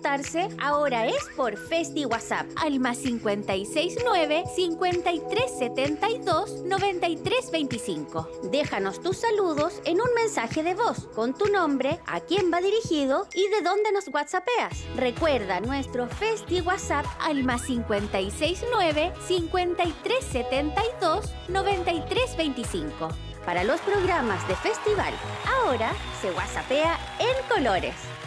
anotarse, ahora es por Festi WhatsApp al +569 5372 9325. Déjanos tus saludos en un mensaje de voz con tu nombre, a quién va dirigido y de dónde nos whatsappeas. Recuerda nuestro Festi WhatsApp al +569 5372 9325. Para los programas de festival, ahora se whatsappea en colores.